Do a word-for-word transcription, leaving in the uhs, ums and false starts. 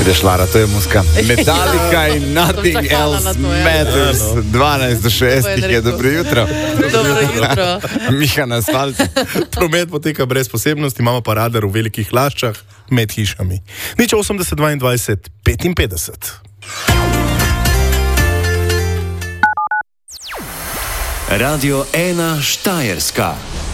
Vidiš, Lara, to je muska. Metallica in Nothing Else Matters. dvanajst do šestih je dobro jutro. Dobro jutro. Miha na asfaltu. Promet poteka brez posebnosti, imamo pa radar v velikih laščah med hišami. Nič osemdeset dvaindvajset petinpetdeset. Radio ena Štajerska.